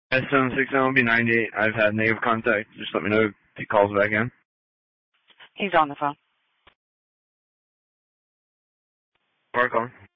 S769 will be 98. I've had negative contact. Just let me know if he calls back in. He's on the phone. Park on.